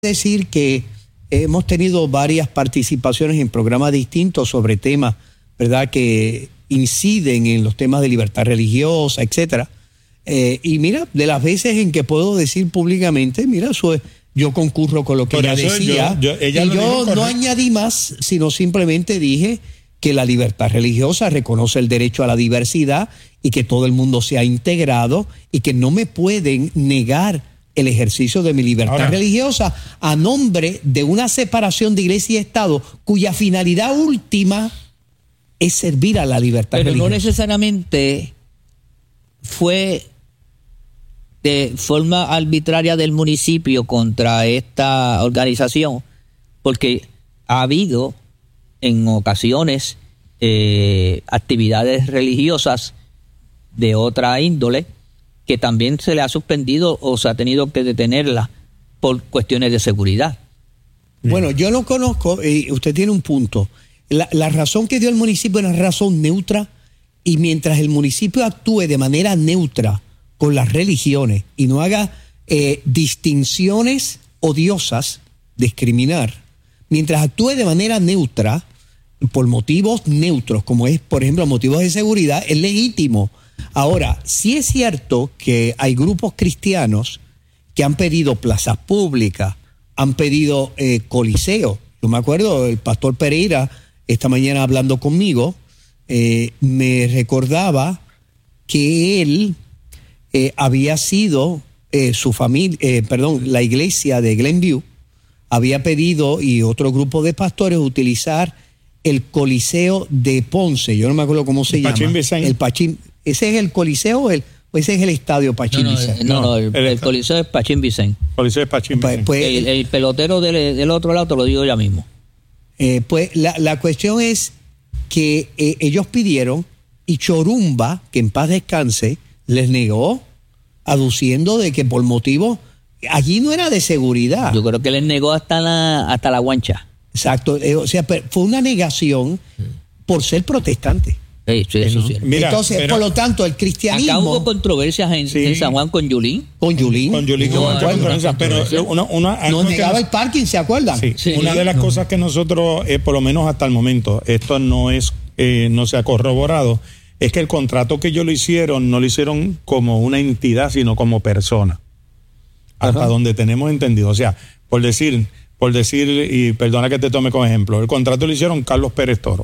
decir que hemos tenido varias participaciones en programas distintos sobre temas, ¿verdad?, que inciden en los temas de libertad religiosa, etcétera. Y mira, de las veces en que puedo decir públicamente, mira, yo concurro con lo que ella decía. Yo no añadí más, sino simplemente dije que la libertad religiosa reconoce el derecho a la diversidad y que todo el mundo sea integrado y que no me pueden negar el ejercicio de mi libertad religiosa a nombre de una separación de iglesia y Estado cuya finalidad última es servir a la libertad religiosa. Pero no necesariamente fue de forma arbitraria del municipio contra esta organización, porque ha habido en ocasiones actividades religiosas de otra índole que también se le ha suspendido o se ha tenido que detenerla por cuestiones de seguridad. Bueno, yo no conozco, y usted tiene un punto. La razón que dio el municipio es una razón neutra, y mientras el municipio actúe de manera neutra con las religiones y no haga distinciones odiosas, discriminar, mientras actúe de manera neutra, por motivos neutros, como es, por ejemplo, motivos de seguridad, es legítimo. Ahora, sí es cierto que hay grupos cristianos que han pedido plazas públicas, han pedido coliseos. Yo me acuerdo, el pastor Pereira, esta mañana hablando conmigo, me recordaba que él había sido, su familia, la iglesia de Glenview había pedido, y otro grupo de pastores, utilizar el Coliseo de Ponce. Yo no me acuerdo cómo se llama. El Pachín. ¿Ese es el Coliseo o ese es el estadio Pachín Vicente? No, el Coliseo es Pachín Vicente. Coliseo es Pachín Vicente. Pues, el pelotero del otro lado te lo digo ya mismo. Pues la cuestión es que ellos pidieron, y Chorumba, que en paz descanse, les negó, aduciendo de que por motivos, allí no era de seguridad. Yo creo que les negó hasta la guancha. Exacto, o sea, fue una negación por ser protestante. Eso sí. Mira, entonces, por lo tanto, el cristianismo... Acá hubo controversias en San Juan con Yulín. Con Yulín pero nos negaba el parking, ¿se acuerdan? Sí. Una de las cosas que nosotros, por lo menos hasta el momento, esto no se ha corroborado, es que el contrato que ellos no lo hicieron como una entidad, sino como persona. Hasta donde tenemos entendido. O sea, por decir, y perdona que te tome como ejemplo, el contrato lo hicieron Carlos Pérez Toro.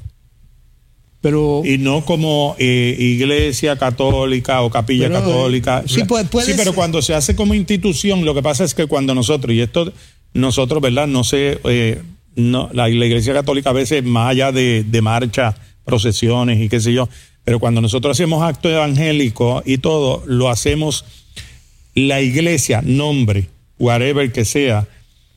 Y no como iglesia católica o capilla católica. Sí, pero cuando se hace como institución, lo que pasa es que cuando nosotros, ¿verdad? No sé, la iglesia católica a veces, más allá de marchas, procesiones y qué sé yo, pero cuando nosotros hacemos actos evangélicos y todo, lo hacemos la iglesia, nombre, whatever que sea,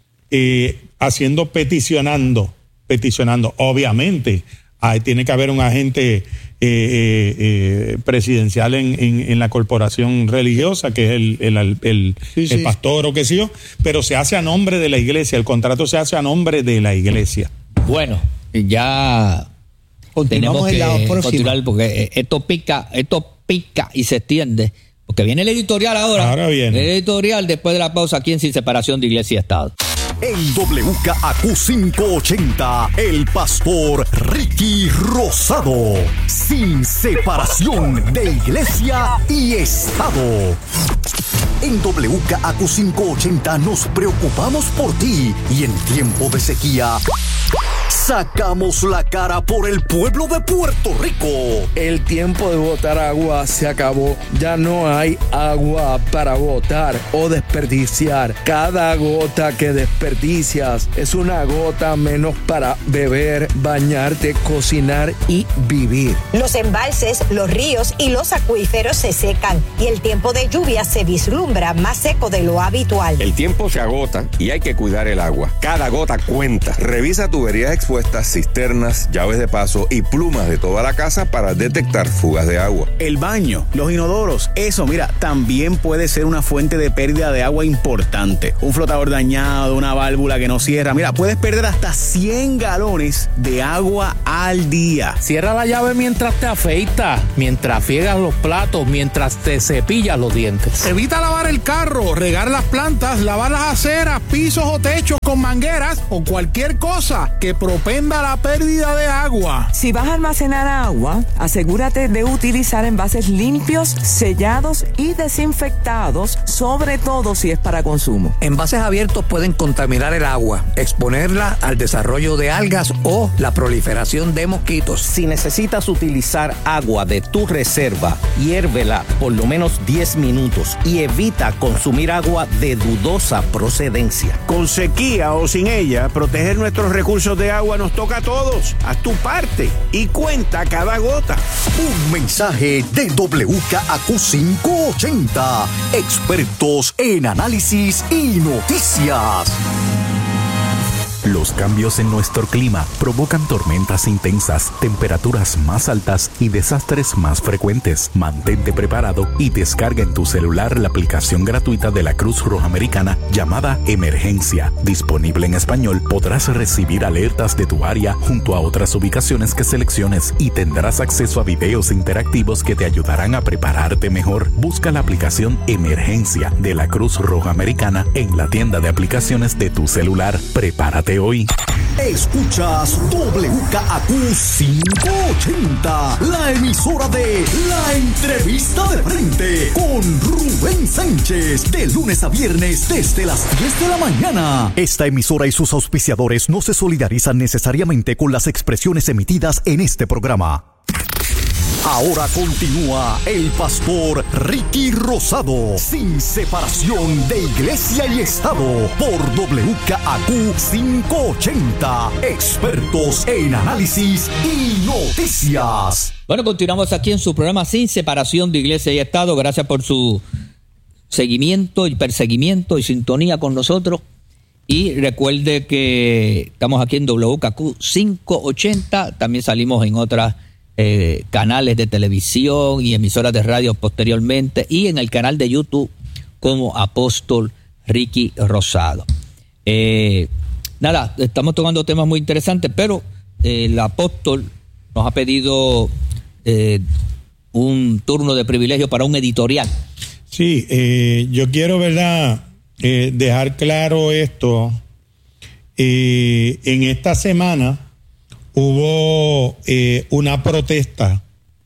peticionando, obviamente. Tiene que haber un agente presidencial en la corporación religiosa, que es el pastor o qué sé yo, pero se hace a nombre de la iglesia, el contrato se hace a nombre de la iglesia. Bueno, ya tenemos que continuar porque esto pica y se extiende, porque viene el editorial ahora viene. El editorial después de la pausa aquí en Sin Separación de Iglesia y Estado. En WKAQ 580, el pastor Ricky Rosado. Sin separación de iglesia y Estado. En WKAQ 580 nos preocupamos por ti y en tiempo de sequía sacamos la cara por el pueblo de Puerto Rico. El tiempo de botar agua se acabó. Ya no hay agua para botar o desperdiciar. Cada gota que desperdicias es una gota menos para beber, bañarte, cocinar y vivir. Los embalses, los ríos y los acuíferos se secan y el tiempo de lluvia se vislumbra más seco de lo habitual. El tiempo se agota y hay que cuidar el agua. Cada gota cuenta. Revisa tuberías expuestas, cisternas, llaves de paso y plumas de toda la casa para detectar fugas de agua. El baño, los inodoros, eso, mira, también puede ser una fuente de pérdida de agua importante. Un flotador dañado, una válvula que no cierra, mira, puedes perder hasta 100 galones de agua al día. Cierra la llave mientras te afeitas, mientras friegas los platos, mientras te cepillas los dientes. Evita lavar lavar el carro, regar las plantas, lavar las aceras, pisos o techos con mangueras o cualquier cosa que propenda la pérdida de agua. Si vas a almacenar agua, asegúrate de utilizar envases limpios, sellados y desinfectados, sobre todo si es para consumo. Envases abiertos pueden contaminar el agua, exponerla al desarrollo de algas o la proliferación de mosquitos. Si necesitas utilizar agua de tu reserva, hiérvela por lo menos 10 minutos y evita consumir agua de dudosa procedencia. Con sequía o sin ella, proteger nuestros recursos de agua nos toca a todos. Haz tu parte y cuenta cada gota. Un mensaje de WKAQ580, expertos en análisis y noticias. Los cambios en nuestro clima provocan tormentas intensas, temperaturas más altas y desastres más frecuentes. Mantente preparado y descarga en tu celular la aplicación gratuita de la Cruz Roja Americana llamada Emergencia. Disponible en español, podrás recibir alertas de tu área junto a otras ubicaciones que selecciones y tendrás acceso a videos interactivos que te ayudarán a prepararte mejor. Busca la aplicación Emergencia de la Cruz Roja Americana en la tienda de aplicaciones de tu celular. Prepárate hoy. Escuchas WKAQ580, la emisora de La Entrevista de Frente con Rubén Sánchez, de lunes a viernes desde las 10 de la mañana. Esta emisora y sus auspiciadores no se solidarizan necesariamente con las expresiones emitidas en este programa. Ahora continúa el pastor Ricky Rosado, sin separación de iglesia y Estado, por WKAQ 580, expertos en análisis y noticias. Bueno, continuamos aquí en su programa Sin Separación de Iglesia y Estado. Gracias por su seguimiento y perseguimiento y sintonía con nosotros. Y recuerde que estamos aquí en WKAQ 580, también salimos en otras canales de televisión y emisoras de radio posteriormente, y en el canal de YouTube como Apóstol Ricky Rosado. Estamos tocando temas muy interesantes, pero el apóstol nos ha pedido un turno de privilegio para un editorial. Sí, yo quiero, ¿verdad?, dejar claro esto. En esta semana hubo una protesta.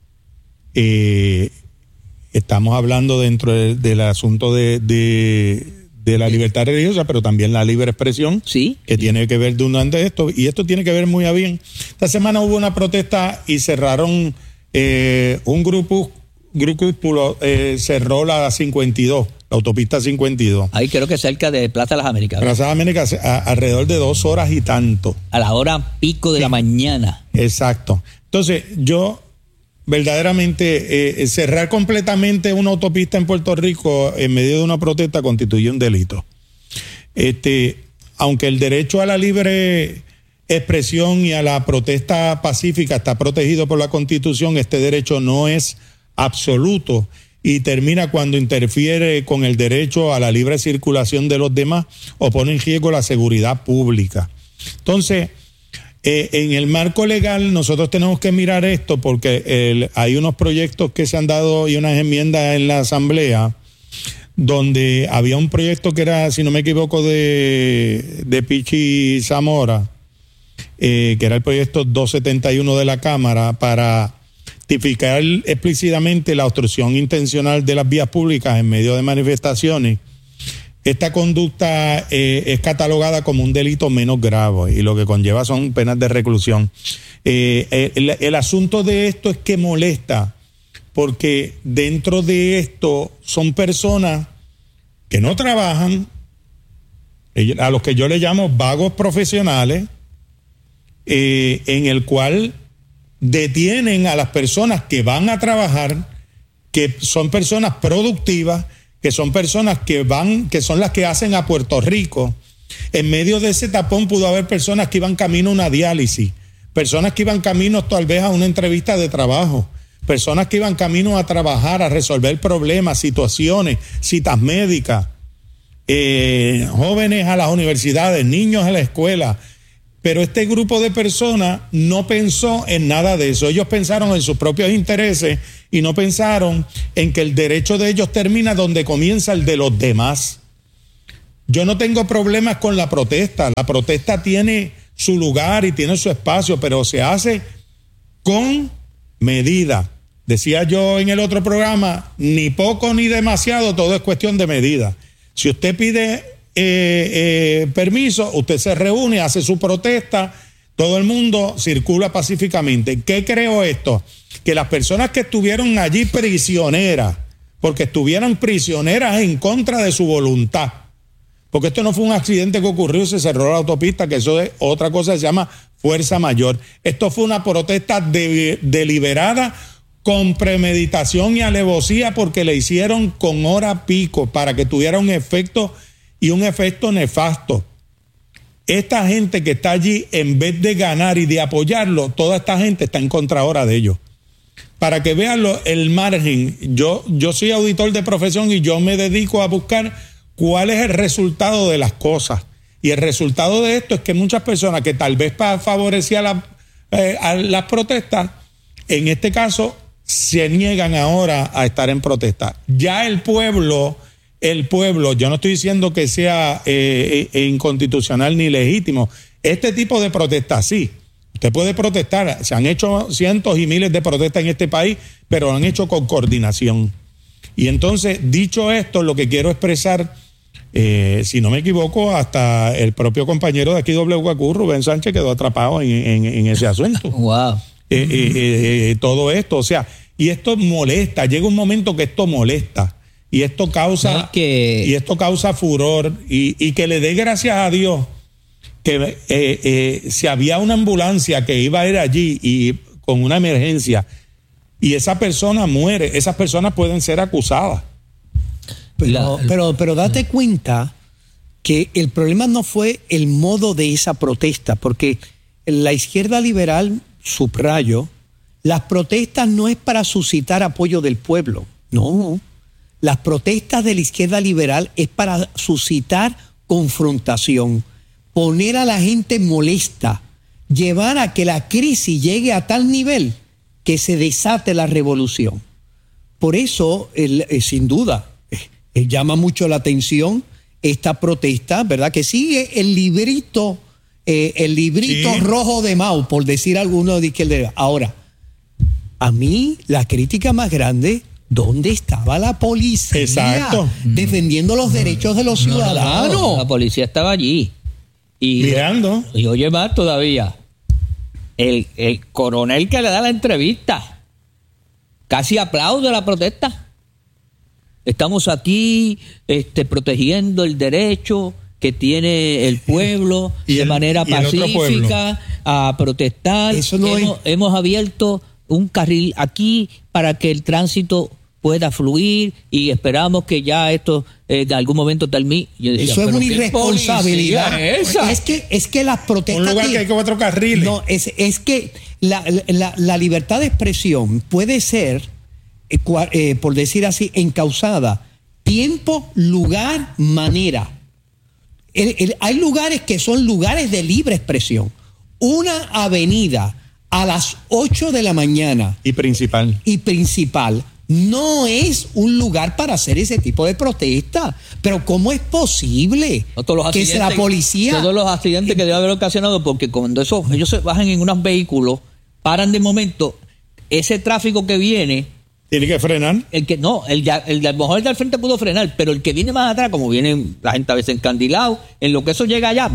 Estamos hablando dentro del asunto de la libertad religiosa, pero también la libre expresión, sí, que tiene que ver de esto, y esto tiene que ver muy a bien. Esta semana hubo una protesta y cerraron un grupúsculo, cerró la 52, la autopista 52. Ahí creo que cerca de Plaza de las Américas. Plaza de las Américas, alrededor de 2 horas y tanto. A la hora pico de la mañana. Exacto. Entonces, yo verdaderamente cerrar completamente una autopista en Puerto Rico en medio de una protesta constituye un delito. Aunque el derecho a la libre expresión y a la protesta pacífica está protegido por la Constitución, este derecho no es absoluto y termina cuando interfiere con el derecho a la libre circulación de los demás o pone en riesgo la seguridad pública. Entonces, en el marco legal nosotros tenemos que mirar esto porque hay unos proyectos que se han dado y unas enmiendas en la Asamblea donde había un proyecto que era, si no me equivoco, de Pichi Zamora, que era el proyecto 271 de la Cámara para tipificar explícitamente la obstrucción intencional de las vías públicas en medio de manifestaciones. Esta conducta es catalogada como un delito menos grave y lo que conlleva son penas de reclusión. El asunto de esto es que molesta porque dentro de esto son personas que no trabajan, a los que yo le llamo vagos profesionales, en el cual detienen a las personas que van a trabajar, que son personas productivas, que son personas que son las que hacen a Puerto Rico. En medio de ese tapón pudo haber personas que iban camino a una diálisis, personas que iban camino tal vez a una entrevista de trabajo, personas que iban camino a trabajar, a resolver problemas, situaciones, citas médicas, jóvenes a las universidades, niños a la escuela. Pero este grupo de personas no pensó en nada de eso. Ellos pensaron en sus propios intereses y no pensaron en que el derecho de ellos termina donde comienza el de los demás. Yo no tengo problemas con la protesta. La protesta tiene su lugar y tiene su espacio, pero se hace con medida. Decía yo en el otro programa, ni poco ni demasiado, todo es cuestión de medida. Si usted pide permiso, usted se reúne, hace su protesta, todo el mundo circula pacíficamente. ¿Qué creo esto? Que las personas que estuvieron allí prisioneras, porque estuvieran prisioneras en contra de su voluntad, porque esto no fue un accidente que ocurrió y se cerró la autopista, que eso es otra cosa que se llama fuerza mayor. Esto fue una protesta deliberada, con premeditación y alevosía, porque le hicieron con hora pico para que tuviera un efecto y un efecto nefasto. Esta gente que está allí, en vez de ganar y de apoyarlo, toda esta gente está en contra ahora de ellos. Para que vean el margen, yo soy auditor de profesión y yo me dedico a buscar cuál es el resultado de las cosas. Y el resultado de esto es que muchas personas que tal vez favorecían a las protestas, en este caso, se niegan ahora a estar en protesta. Ya el pueblo, yo no estoy diciendo que sea inconstitucional ni legítimo. Este tipo de protestas sí. Usted puede protestar. Se han hecho cientos y miles de protestas en este país, pero lo han hecho con coordinación. Y entonces, dicho esto, lo que quiero expresar, si no me equivoco, hasta el propio compañero de aquí WKQ, Rubén Sánchez, quedó atrapado en ese asunto. Wow. Todo esto, o sea, y esto molesta, llega un momento que esto molesta y esto causa furor y que le dé gracias a Dios que si había una ambulancia que iba a ir allí y con una emergencia y esa persona muere, esas personas pueden ser acusadas. Pero date cuenta que el problema no fue el modo de esa protesta, porque la izquierda liberal, subrayo, las protestas no es para suscitar apoyo del pueblo, no. Las protestas de la izquierda liberal es para suscitar confrontación, poner a la gente molesta, llevar a que la crisis llegue a tal nivel que se desate la revolución. Por eso, sin duda, llama mucho la atención esta protesta, ¿verdad? Que sigue el librito sí, rojo de Mao, por decir alguno de izquierda. Ahora, a mí la crítica más grande, ¿dónde estaba la policía? Exacto. Defendiendo los derechos de los ciudadanos. No, la policía estaba allí. Mirando. Y oye más todavía, el coronel que le da la entrevista casi aplaude la protesta. Estamos aquí protegiendo el derecho que tiene el pueblo de manera pacífica a protestar. Eso no hemos abierto un carril aquí para que el tránsito pueda fluir y esperamos que ya esto de algún momento termine. Eso es una irresponsabilidad. Es que las protestas... Un lugar que hay 4 carriles. No, es que la libertad de expresión puede ser, por decir así, encauzada. Tiempo, lugar, manera. Hay lugares que son lugares de libre expresión. Una avenida a las 8 de la mañana. Y principal no es un lugar para hacer ese tipo de protesta. Pero ¿cómo es posible que la policía... Todos los accidentes que debe haber ocasionado, porque cuando ellos se bajan en unos vehículos, paran de momento, ese tráfico que viene... ¿Tiene que frenar? A lo mejor el del frente pudo frenar, pero el que viene más atrás, como viene la gente a veces encandilado, en lo que eso llega allá,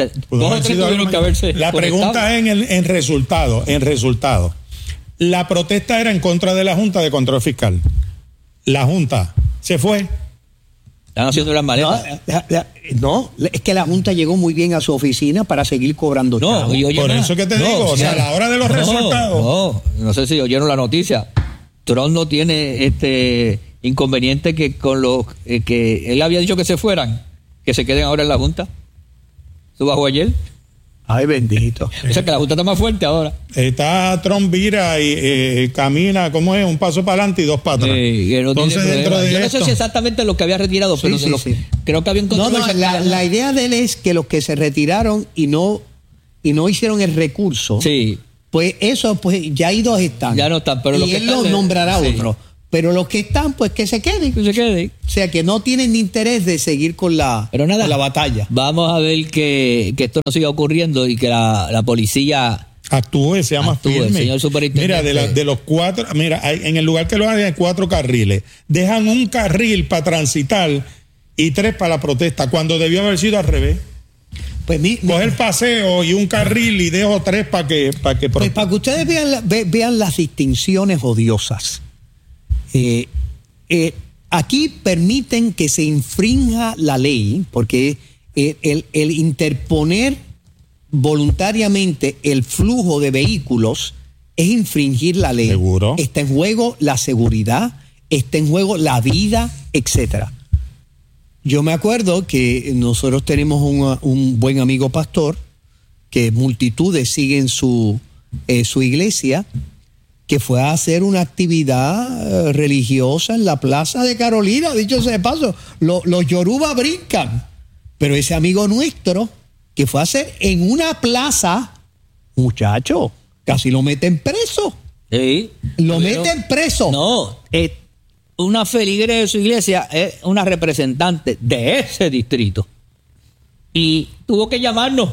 La pregunta es en resultado. La protesta era en contra de la Junta de Control Fiscal. La Junta se fue. Están haciendo las maletas. No, es que la Junta llegó muy bien a su oficina para seguir cobrando chavos. Por eso que te digo, o sea, a la hora de los resultados. No sé si oyeron la noticia. Trump no tiene inconveniente que con los que él había dicho que se fueran, que se queden ahora en la Junta. ¿Tú bajo ayer? Ay, bendito. O sea que la Junta está más fuerte ahora. Está Trump vira y camina, ¿cómo es? Un paso para adelante y 2 para atrás. Entonces, dentro de yo no sé si exactamente lo que había retirado, pero creo que había encontrado. La idea de él es que los que se retiraron y no y no hicieron el recurso, sí, pues eso, pues ya hay 2 están. Ya no están, pero y él los nombrará otro. Pero los que están, pues que se queden. O sea, que no tienen ni interés de seguir con la batalla. Vamos a ver que esto no siga ocurriendo y que la policía actúe, sea más firme. Señor superintendente. Mira, de los 4, en el lugar que lo hagan hay 4 carriles. Dejan un carril para transitar y 3 para la protesta, cuando debió haber sido al revés. Pues coger paseo y un carril y dejo 3 para que pues para que ustedes vean las distinciones odiosas. Aquí permiten que se infrinja la ley, porque el interponer voluntariamente el flujo de vehículos es infringir la ley. ¿Seguro? Está en juego la seguridad, está en juego la vida, etcétera. Yo me acuerdo que nosotros tenemos un buen amigo pastor que multitudes siguen su iglesia, que fue a hacer una actividad religiosa en la Plaza de Carolina. Dicho sea de paso, los yoruba brincan. Pero ese amigo nuestro, que fue a hacer en una plaza, muchacho, casi lo meten preso. Sí. Lo meten preso. No, una feligre de su iglesia es una representante de ese distrito. Y tuvo que llamarnos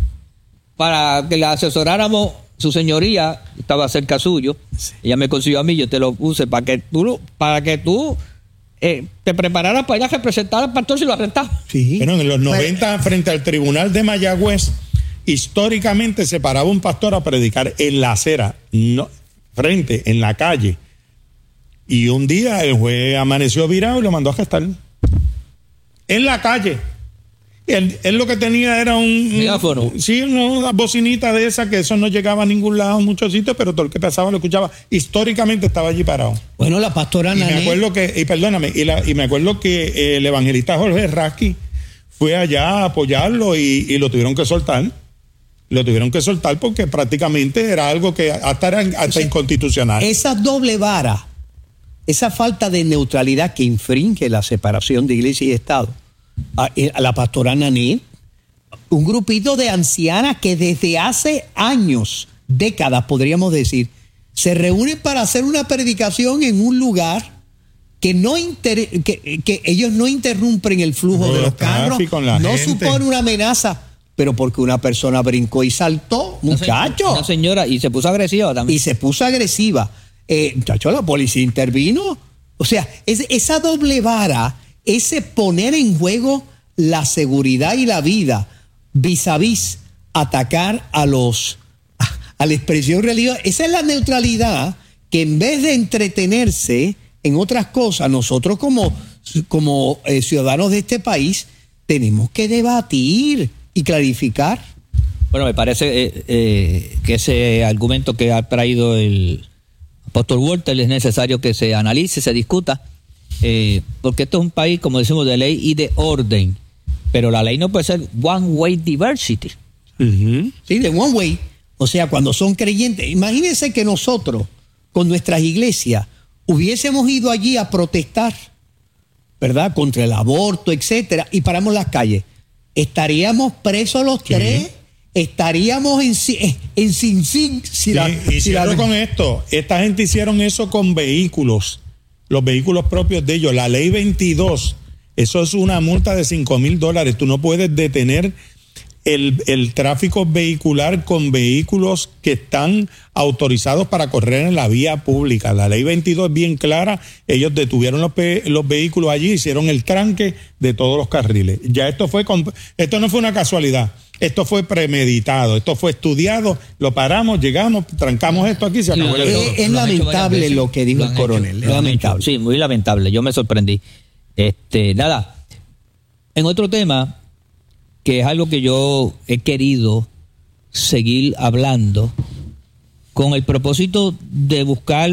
para que le asesoráramos. Su señoría estaba cerca suyo, sí. Ella me consiguió a mí, yo te lo puse para que tú te prepararas para ir a representar al pastor si lo arrestaba. Sí. Pero en los 90, frente al tribunal de Mayagüez, históricamente se paraba un pastor a predicar en la acera, frente, en la calle. Y un día el juez amaneció virado y lo mandó a arrestar. En la calle. Él lo que tenía era un megáfono. Sí, una bocinita de esa, que eso no llegaba a ningún lado, en muchos sitios, pero todo el que pasaba lo escuchaba. Históricamente estaba allí parado. Bueno, la pastora Nané. Me acuerdo que, me acuerdo que el evangelista Jorge Rasky fue allá a apoyarlo y lo tuvieron que soltar. Lo tuvieron que soltar porque prácticamente era algo que hasta inconstitucional. Esa doble vara, esa falta de neutralidad que infringe la separación de iglesia y Estado. A la pastora Naní, un grupito de ancianas que desde hace años, décadas podríamos decir, se reúnen para hacer una predicación en un lugar que ellos no interrumpen el flujo de los carros, no supone una amenaza, pero porque una persona brincó y saltó, muchacho. Una señora, y se puso agresiva también. Y se puso agresiva. Muchacho, la policía intervino. O sea, esa doble vara, ese poner en juego la seguridad y la vida vis a vis atacar a la expresión religiosa, esa es la neutralidad que en vez de entretenerse en otras cosas, nosotros como ciudadanos de este país tenemos que debatir y clarificar. Bueno, me parece que ese argumento que ha traído el apóstol Walter es necesario que se analice, se discuta. Porque esto es un país, como decimos, de ley y de orden, pero la ley no puede ser one way diversity. Uh-huh. Sí, de one way. O sea, cuando son creyentes, imagínense que nosotros con nuestras iglesias hubiésemos ido allí a protestar, ¿verdad?, contra el aborto, etcétera, y paramos las calles. Estaríamos presos los tres, estaríamos en Sin Sin. Con esto, esta gente hicieron eso con vehículos. Los vehículos propios de ellos. La ley 22, eso es una multa de $5,000. Tú no puedes detener el tráfico vehicular con vehículos que están autorizados para correr en la vía pública. La ley 22 es bien clara. Ellos detuvieron los vehículos allí, hicieron el tranque de todos los carriles. Ya esto no fue una casualidad. Esto fue premeditado, esto fue estudiado, lo paramos, llegamos, trancamos esto aquí, se acabó. Es lamentable lo que dijo el coronel. Es lamentable. Sí, muy lamentable. Yo me sorprendí. Nada. En otro tema, que es algo que yo he querido seguir hablando, con el propósito de buscar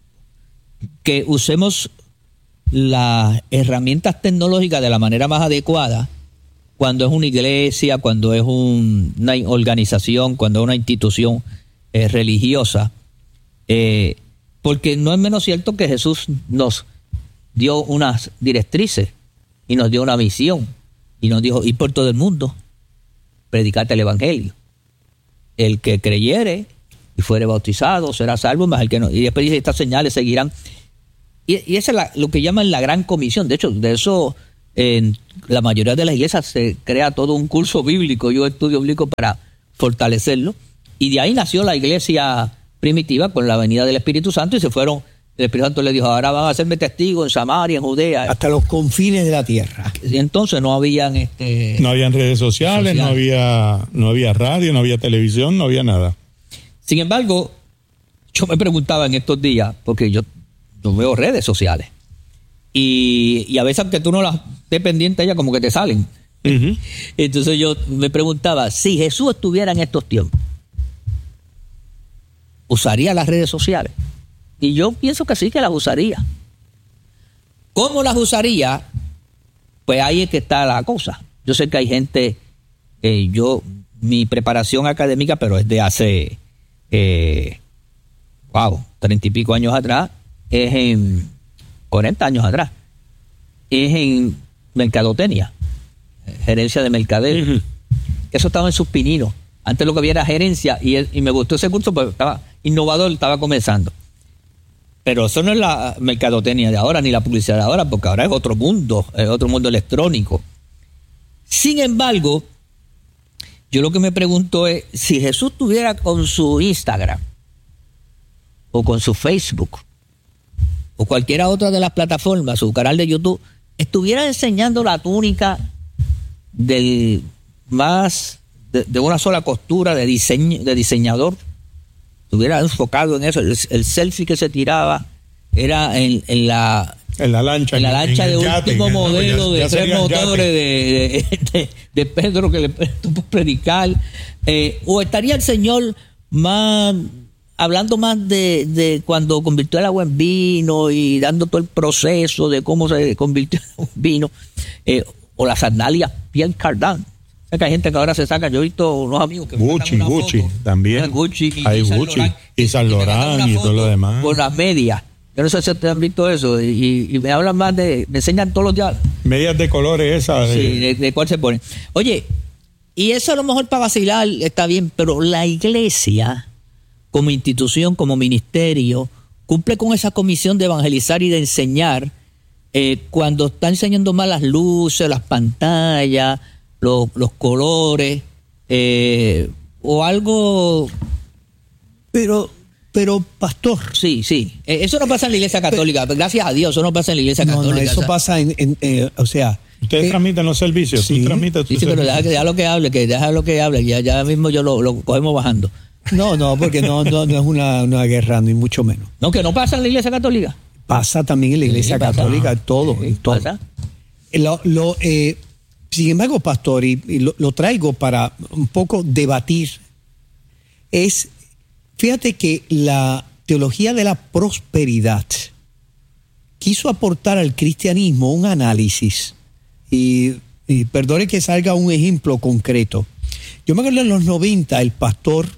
que usemos las herramientas tecnológicas de la manera más adecuada, cuando es una iglesia, cuando es una organización, cuando es una institución religiosa, porque no es menos cierto que Jesús nos dio unas directrices y nos dio una misión y nos dijo: ir por todo el mundo, predicarte el evangelio. el que creyere y fuere bautizado será salvo, más el que no. Y después dice, estas señales seguirán. Y esa es lo que llaman la gran comisión. De hecho, de eso en la mayoría de las iglesias se crea todo un curso bíblico y un estudio bíblico para fortalecerlo. Y de ahí nació la iglesia primitiva con la venida del Espíritu Santo y se fueron. El Espíritu Santo le dijo, ahora van a hacerme testigos en Samaria, en Judea. Hasta los confines de la tierra. Y entonces no habían... no habían redes sociales, no había radio, no había televisión, no había nada. Sin embargo, yo me preguntaba en estos días, porque yo veo redes sociales, y a veces aunque tú no las estés pendiente, ellas como que te salen. Uh-huh. Entonces yo me preguntaba, si Jesús estuviera en estos tiempos, ¿usaría las redes sociales? Y yo pienso que sí, que las usaría. ¿Cómo las usaría? Pues ahí es que está la cosa. Yo sé que hay gente, mi preparación académica, pero es de hace 30 y pico años atrás, es en 40 años atrás, es en mercadotecnia, gerencia de mercadeo. Uh-huh. Eso estaba en sus pininos. Antes lo que había era gerencia y me gustó ese curso porque estaba innovador, estaba comenzando. Pero eso no es la mercadotecnia de ahora ni la publicidad de ahora, porque ahora es otro mundo electrónico. Sin embargo, yo lo que me pregunto es, si Jesús tuviera con su Instagram o con su Facebook o cualquiera otra de las plataformas, su canal de YouTube, estuviera enseñando la túnica de una sola costura de diseñador, estuviera enfocado en eso, el selfie que se tiraba era en la lancha de último modelo de 3 motores de Pedro que le tuvo predicar, o estaría el Señor hablando más de cuando convirtió el agua en vino y dando todo el proceso de cómo se convirtió en vino, o las sandalias Pierre Cardin. O sea, que hay gente que ahora se saca, yo he visto unos amigos que Gucci también. Hay Gucci y Saint Laurent y todo lo demás. Con las medias. Yo no sé si ustedes han visto eso y me hablan más me enseñan todos los días. Medias de colores esas. Sí, de cuál se ponen. Oye, y eso a lo mejor para vacilar está bien, pero la iglesia como institución, como ministerio, cumple con esa comisión de evangelizar y de enseñar cuando está enseñando más las luces, las pantallas, los colores, o algo. Pero pastor. Sí. Eso no pasa en la iglesia católica. Gracias a Dios, eso no pasa en la iglesia católica. No, eso pasa o sea. Ustedes transmiten los servicios. Sí, pero deja lo que hable, ya mismo yo lo cogemos bajando. No, porque no es una guerra, ni mucho menos. No, que no pasa en la iglesia católica. Pasa también en la iglesia católica, todo. Pasa. Sin embargo, pastor, y lo traigo para un poco debatir, fíjate que la teología de la prosperidad quiso aportar al cristianismo un análisis, y perdone que salga un ejemplo concreto. Yo me acuerdo en los 90, el pastor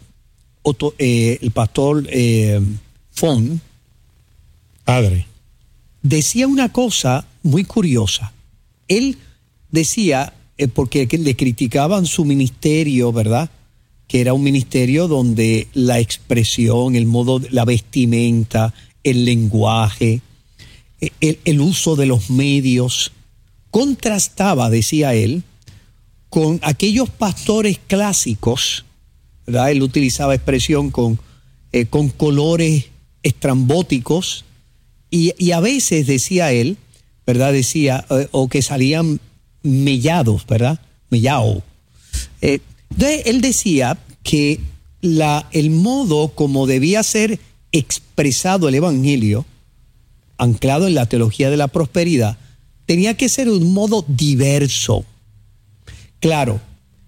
Fon Padre decía una cosa muy curiosa. Él decía, porque le criticaban su ministerio, ¿verdad? Que era un ministerio donde la expresión, el modo, la vestimenta, el lenguaje, el uso de los medios, contrastaba, decía él, con aquellos pastores clásicos, ¿verdad? Él utilizaba expresión con colores estrambóticos y a veces, decía él, ¿verdad? Decía, o que salían mellados, ¿verdad? Mellao. Entonces, él decía que el modo como debía ser expresado el evangelio, anclado en la teología de la prosperidad, tenía que ser de un modo diverso. Claro,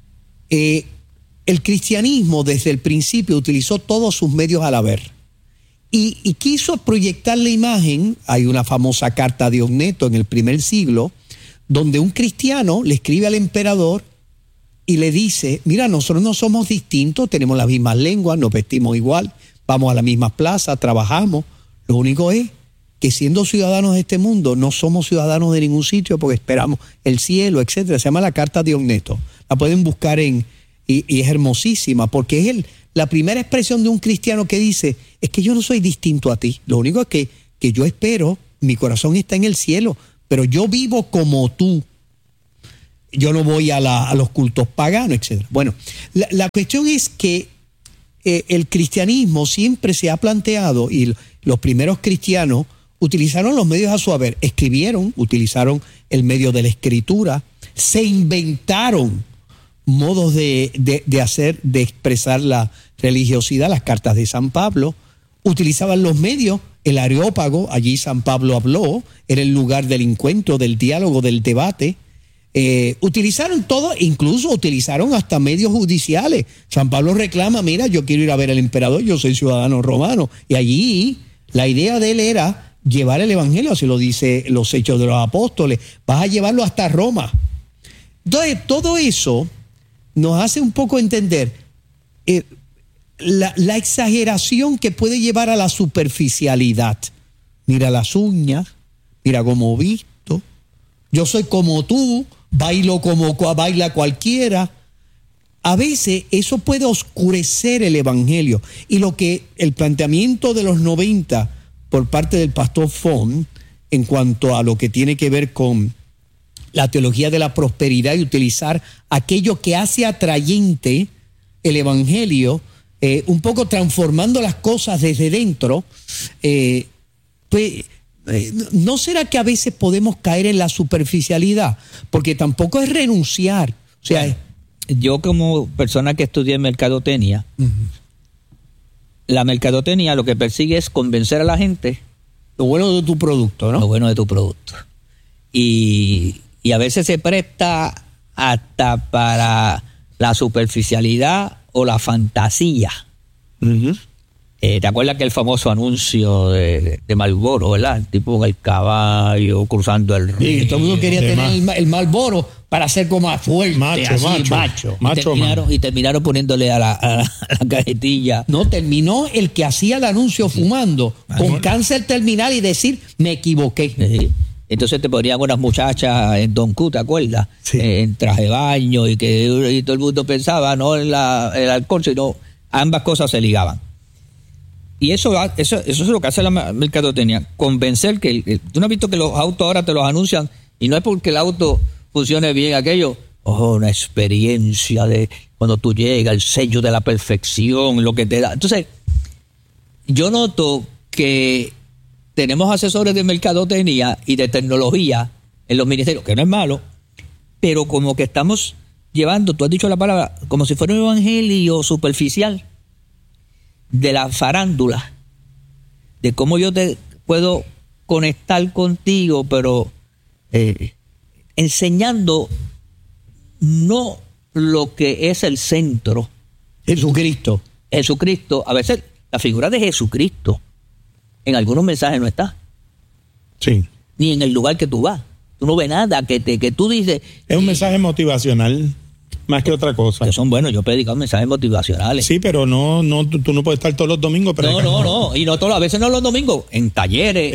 el cristianismo desde el principio utilizó todos sus medios al haber y quiso proyectar la imagen. Hay una famosa carta de Ogneto en el primer siglo, donde un cristiano le escribe al emperador y le dice, mira, nosotros no somos distintos, tenemos las mismas lenguas, nos vestimos igual, vamos a la misma plaza, trabajamos. Lo único es que siendo ciudadanos de este mundo, no somos ciudadanos de ningún sitio porque esperamos el cielo, etcétera. Se llama la carta de Ogneto. La pueden buscar y es hermosísima porque es la primera expresión de un cristiano que dice, es que yo no soy distinto a ti. Lo único es que yo espero, mi corazón está en el cielo, pero yo vivo como tú. Yo no voy a los cultos paganos, etc. Bueno, la cuestión es que el cristianismo siempre se ha planteado, y los primeros cristianos utilizaron los medios a su haber, escribieron, utilizaron el medio de la escritura, se inventaron modos de expresar la religiosidad, las cartas de San Pablo, utilizaban los medios, el Areópago, allí San Pablo habló, era el lugar del encuentro, del diálogo, del debate. Utilizaron todo, incluso utilizaron hasta medios judiciales. San Pablo reclama, mira, yo quiero ir a ver al emperador, yo soy ciudadano romano, y allí la idea de él era llevar el evangelio, así lo dice los Hechos de los Apóstoles, vas a llevarlo hasta Roma. Entonces todo eso nos hace un poco entender la exageración que puede llevar a la superficialidad. Mira las uñas, mira cómo visto, yo soy como tú, bailo como baila cualquiera. A veces eso puede oscurecer el evangelio, y lo que el planteamiento de los 90 por parte del pastor Font en cuanto a lo que tiene que ver con la teología de la prosperidad y utilizar aquello que hace atrayente el evangelio, un poco transformando las cosas desde dentro, ¿no será que a veces podemos caer en la superficialidad? Porque tampoco es renunciar. O sea, yo como persona que estudié mercadotecnia, la mercadotecnia lo que persigue es convencer a la gente lo bueno de tu producto, ¿no? Lo bueno de tu producto. Y a veces se presta hasta para la superficialidad o la fantasía. ¿Te acuerdas que el famoso anuncio de Marlboro, ¿verdad? El tipo con el caballo cruzando el río. Sí, todo el mundo quería tener el Marlboro para ser como más fuerte, macho. Y terminaron poniéndole a la cajetilla. No, terminó el que hacía el anuncio fumando, con cáncer terminal, y decir, me equivoqué. Sí. Entonces te ponían unas muchachas en Don Q, ¿te acuerdas? Sí. En traje de baño, y todo el mundo pensaba, no en el alcohol, sino ambas cosas se ligaban. Y eso es lo que hace la mercadotecnia, convencer que... Tú no has visto que los autos ahora te los anuncian, y no es porque el auto funcione bien aquello, una experiencia de cuando tú llegas, el sello de la perfección, lo que te da. Entonces, yo noto que tenemos asesores de mercadotecnia y de tecnología en los ministerios, que no es malo, pero como que estamos llevando, tú has dicho la palabra, como si fuera un evangelio superficial de la farándula, de cómo yo te puedo conectar contigo, pero enseñando no lo que es el centro. Jesucristo. A veces la figura de Jesucristo en algunos mensajes no está. Sí. Ni en el lugar que tú vas. Tú no ves nada que tú dices. Es un mensaje motivacional más que otra cosa. Que son buenos, yo he predicado mensajes motivacionales. Sí, pero no, tú no puedes estar todos los domingos predicando. No, y no todas las veces, no los domingos, en talleres.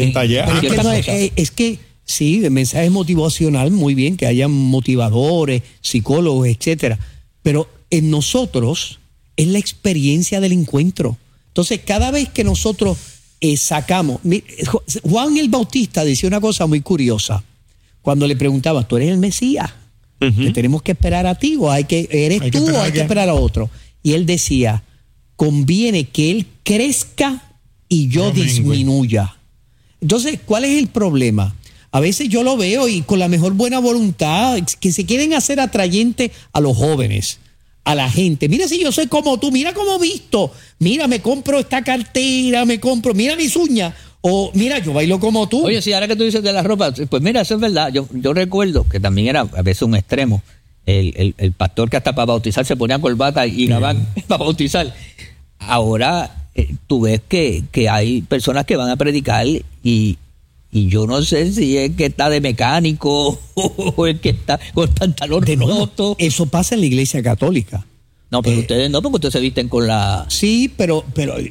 Es que sí, de mensajes motivacional, muy bien, que hayan motivadores, psicólogos, etcétera. Pero en nosotros es la experiencia del encuentro. Entonces, cada vez que nosotros sacamos... Juan el Bautista decía una cosa muy curiosa. Cuando le preguntaban, ¿tú eres el Mesías? ¿Que tenemos que esperar a ti? ¿O eres tú o hay que esperar a otro? Y él decía, conviene que él crezca y yo disminuya. Entonces, ¿cuál es el problema? A veces yo lo veo, y con la mejor buena voluntad, que se quieren hacer atrayentes a los jóvenes, a la gente. Mira, si yo soy como tú, mira cómo visto, mira, me compro esta cartera, mira mis uñas, o mira, yo bailo como tú. Oye, sí, ahora que tú dices de la ropa, pues mira, eso es verdad. Yo recuerdo que también era a veces un extremo. El pastor que hasta para bautizar se ponía corbata y gabán para bautizar. Ahora tú ves que hay personas que van a predicar y yo no sé si es que está de mecánico o es que está con pantalón roto. Eso pasa en la iglesia católica. No, pero ustedes no, porque ustedes se visten con la... Sí, pero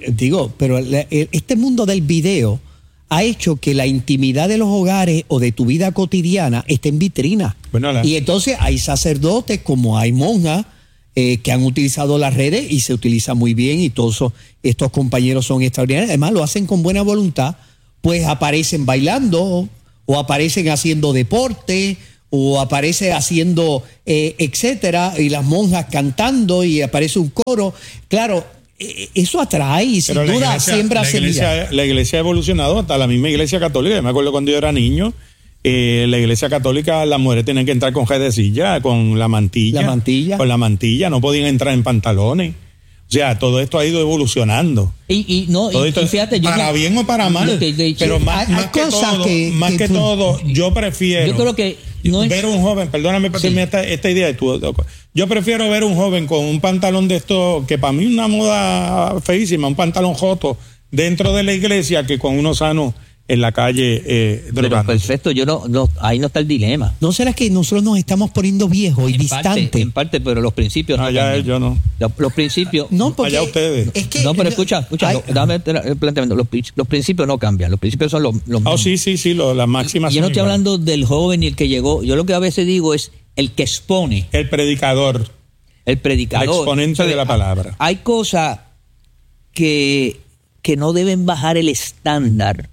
este mundo del video ha hecho que la intimidad de los hogares o de tu vida cotidiana esté en vitrina. Y entonces hay sacerdotes como hay monjas que han utilizado las redes y se utiliza muy bien y todos estos compañeros son extraordinarios. Además lo hacen con buena voluntad, pues aparecen bailando o aparecen haciendo deporte o aparece haciendo etcétera, y las monjas cantando y aparece un coro. Claro, eso atrae y sin duda siembra semillas. La iglesia ha evolucionado hasta la misma iglesia católica. Yo me acuerdo cuando yo era niño, la iglesia católica, las mujeres tenían que entrar con jedecilla, con la mantilla. Con la mantilla, no podían entrar en pantalones. O sea, todo esto ha ido evolucionando. Y fíjate, para bien o para mal. Pero más que todo, yo prefiero. Yo creo que ver un joven, perdóname por terminar esta idea. Yo prefiero ver un joven con un pantalón de esto, que para mí es una moda feísima, un pantalón joto dentro de la iglesia, que con uno sano en la calle drogando. Perfecto, ahí no está el dilema. ¿No será que nosotros nos estamos poniendo viejos y distantes? En parte, pero los principios no cambian. Yo no. Los principios... No, porque... Allá ustedes. Es que, no, pero escucha, dame el planteamiento. Los principios no cambian, los principios son los mismos. Sí, las máximas. Yo no estoy hablando del joven y el que llegó. Yo lo que a veces digo es el que expone. El predicador. El exponente de la palabra. Hay cosas que no deben bajar el estándar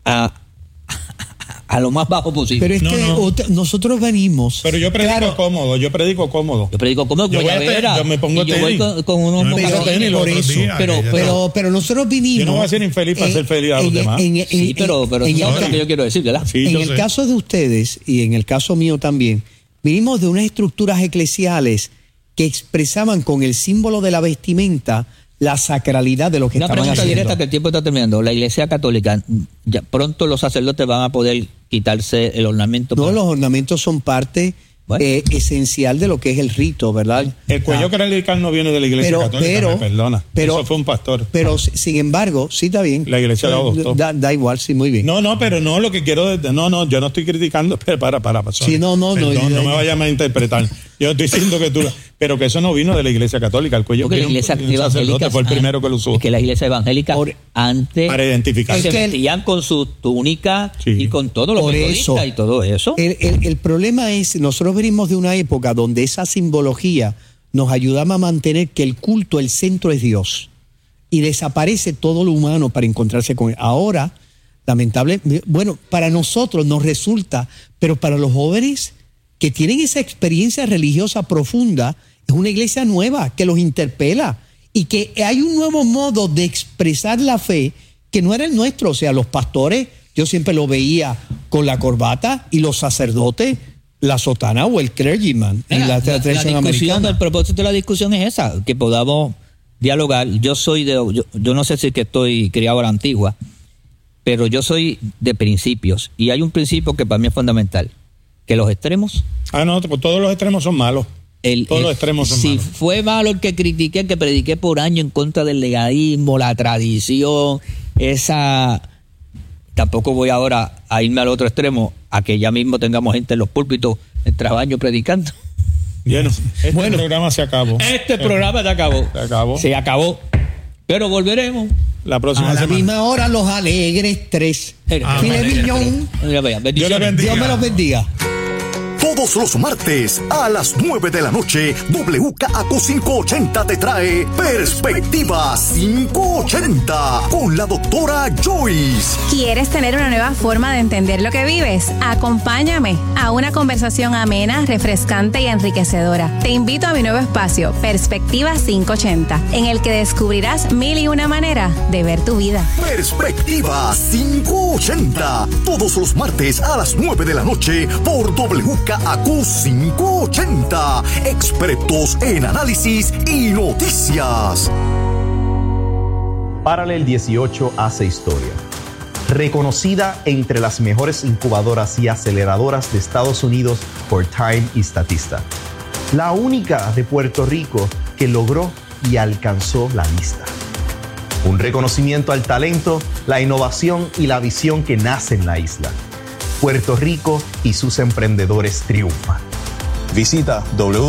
a lo más bajo posible. Pero es que nosotros venimos. Pero yo predico cómodo. Yo predico cómodo. Yo me pongo yo voy con unos mocasines por eso. Pero nosotros vinimos. Yo no voy a ser infeliz para ser feliz a los demás. Pero eso es lo que yo quiero decir, ¿verdad? Sí, en el caso de ustedes y en el caso mío también, vinimos de unas estructuras eclesiales que expresaban con el símbolo de la vestimenta la sacralidad de lo que estaban haciendo. Una pregunta directa, que el tiempo está terminando. La Iglesia Católica, ya pronto los sacerdotes van a poder quitarse el ornamento. No, los ornamentos son parte esencial de lo que es el rito, ¿verdad? El cuello clerical no viene de la Iglesia Católica, me perdona. Eso fue un pastor. Pero sin embargo, sí está bien. La Iglesia lo adoptó. Da igual, sí, muy bien. Pero lo que quiero... No, yo no estoy criticando, pero para. Sí, no me vayas a interpretar. Yo estoy diciendo que pero que eso no vino de la Iglesia Católica. El cuello la Iglesia Evangélica fue el primero que lo usó. Es que la Iglesia Evangélica antes para identificar. Se vestían con su túnica y con todo lo metodistas y todo eso. El problema es, nosotros venimos de una época donde esa simbología nos ayudaba a mantener que el culto, el centro es Dios. Y desaparece todo lo humano para encontrarse con él. Ahora, lamentablemente, para nosotros nos resulta, pero para los jóvenes que tienen esa experiencia religiosa profunda, es una iglesia nueva que los interpela y que hay un nuevo modo de expresar la fe que no era el nuestro. O sea, los pastores, yo siempre lo veía con la corbata, y los sacerdotes, la sotana o el clergyman. La discusión, el propósito de la discusión es esa, que podamos dialogar. Yo no sé si es que estoy criado a la antigua, pero yo soy de principios, y hay un principio que para mí es fundamental, que los extremos... pues todos los extremos son malos. Todos los extremos son malos. Si fue malo el que critiqué, el que prediqué por años en contra del legalismo, la tradición, tampoco voy ahora a irme al otro extremo, a que ya mismo tengamos gente en los púlpitos en trabajo predicando. Bueno, programa se acabó. Programa se acabó. Pero volveremos la próxima semana. A la misma hora, los Alegres 3. Dios me los bendiga. Todos los martes a las 9 de la noche, WKAQ 580 te trae Perspectiva 580 con la doctora Joyce. ¿Quieres tener una nueva forma de entender lo que vives? Acompáñame a una conversación amena, refrescante y enriquecedora. Te invito a mi nuevo espacio, Perspectiva 580, en el que descubrirás 1001 maneras de ver tu vida. Perspectiva 580, todos los martes a las 9 de la noche por WKAQ 580, expertos en análisis y noticias. Paralel 18 hace historia. Reconocida entre las mejores incubadoras y aceleradoras de Estados Unidos por Time y Statista. La única de Puerto Rico que logró y alcanzó la lista. Un reconocimiento al talento, la innovación y la visión que nace en la isla. Puerto Rico y sus emprendedores triunfan. Visita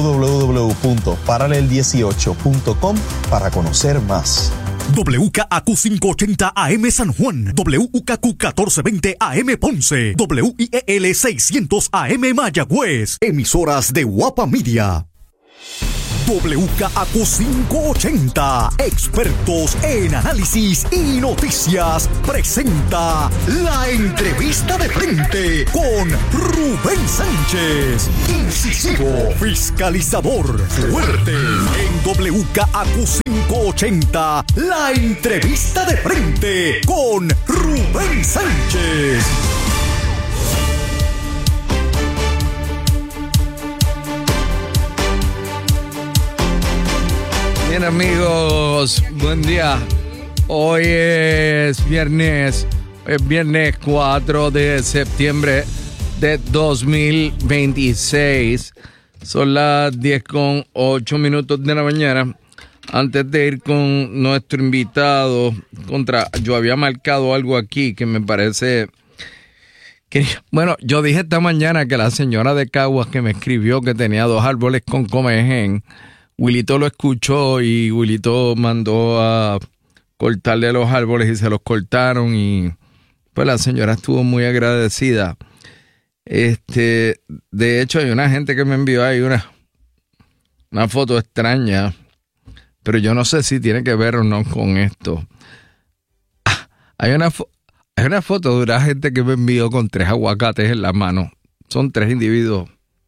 www.paralel18.com para conocer más. WKAQ 580 AM San Juan, WKAQ 1420 AM Ponce, WIEL 600 AM Mayagüez, emisoras de Guapa Media. WKAQ580, expertos en análisis y noticias, presenta La Entrevista de Frente con Rubén Sánchez. Incisivo, fiscalizador, fuerte. En WKAQ580, La Entrevista de Frente con Rubén Sánchez. Bien, amigos, buen día. Hoy es viernes 4 de septiembre de 2026. Son las 10:08 de la mañana. Antes de ir con nuestro invitado, yo había marcado algo aquí que me parece que, bueno, yo dije esta mañana que la señora de Caguas que me escribió que tenía 2 árboles con comején, Wilito lo escuchó y Wilito mandó a cortarle los árboles y se los cortaron y pues la señora estuvo muy agradecida. De hecho hay una gente que me envió ahí una foto extraña, pero yo no sé si tiene que ver o no con esto. Hay una foto de una gente que me envió con 3 aguacates en la mano. Son 3 individuos,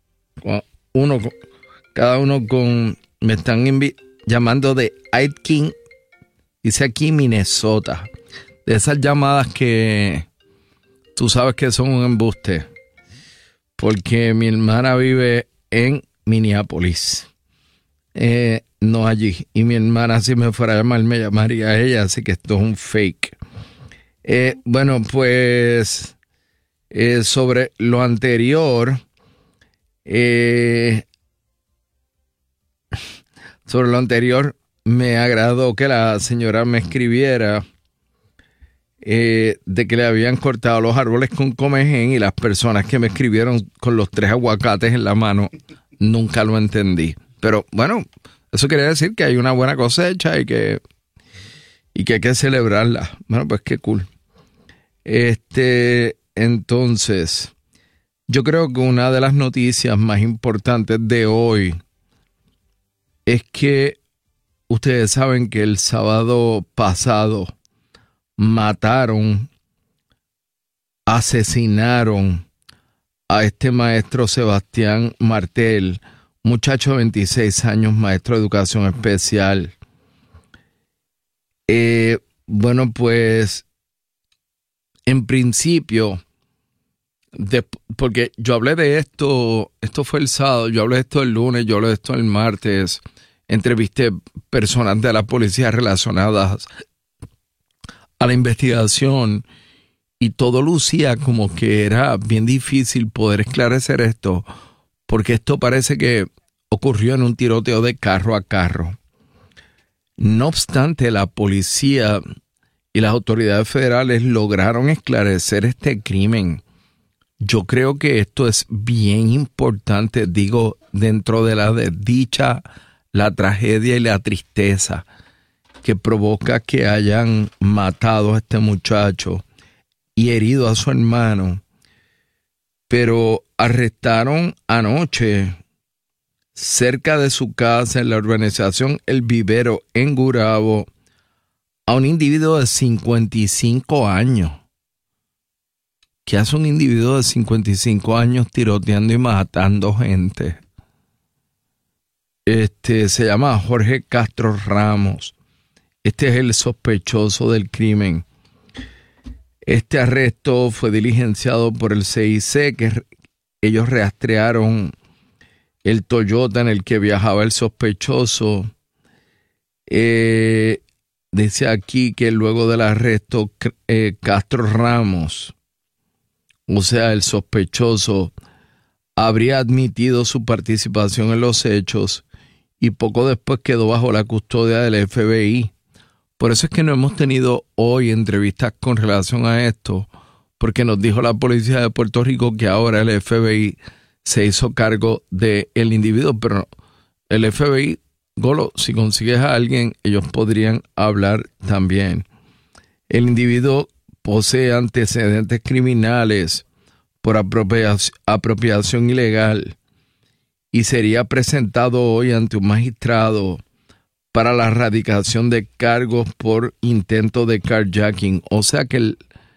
cada uno con... Me están llamando de Aitkin, dice aquí Minnesota. De esas llamadas que tú sabes que son un embuste. Porque mi hermana vive en Minneapolis. No allí. Y mi hermana, si me fuera a llamar, me llamaría a ella. Así que esto es un fake. Bueno, pues sobre lo anterior... Sobre lo anterior, me agradó que la señora me escribiera de que le habían cortado los árboles con comején y las personas que me escribieron con los 3 aguacates en la mano nunca lo entendí. Pero bueno, eso quiere decir que hay una buena cosecha y que hay que celebrarla. Bueno, pues qué cool. Entonces, yo creo que una de las noticias más importantes de hoy es que ustedes saben que el sábado pasado asesinaron a este maestro Sebastián Martel, muchacho de 26 años, maestro de educación especial. Bueno, pues, en principio, porque yo hablé de esto fue el sábado, yo hablé de esto el lunes, yo hablé de esto el martes, entrevisté personas de la policía relacionadas a la investigación y todo lucía como que era bien difícil poder esclarecer esto, porque esto parece que ocurrió en un tiroteo de carro a carro. No obstante, la policía y las autoridades federales lograron esclarecer este crimen. Yo creo que esto es bien importante, digo, dentro de la desdicha, la tragedia y la tristeza que provoca que hayan matado a este muchacho y herido a su hermano. Pero arrestaron anoche, cerca de su casa, en la urbanización El Vivero, en Gurabo, a un individuo de 55 años. ¿Qué hace un individuo de 55 años tiroteando y matando gente? Se llama Jorge Castro Ramos. Este es el sospechoso del crimen. Este arresto fue diligenciado por el CIC, que ellos rastrearon el Toyota en el que viajaba el sospechoso. Dice aquí que luego del arresto, Castro Ramos, o sea, el sospechoso, habría admitido su participación en los hechos y poco después quedó bajo la custodia del FBI. Por eso es que no hemos tenido hoy entrevistas con relación a esto, porque nos dijo la policía de Puerto Rico que ahora el FBI se hizo cargo del individuo, pero el FBI, Golo, si consigues a alguien, ellos podrían hablar también. El individuo posee antecedentes criminales por apropiación ilegal y sería presentado hoy ante un magistrado para la erradicación de cargos por intento de carjacking. O sea que